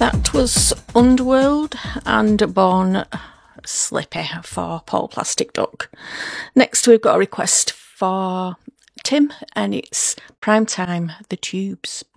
That was Underworld and Born Slippy for Paul Plastic Duck. Next we've got a request for Tim, and it's Primetime, The Tubes.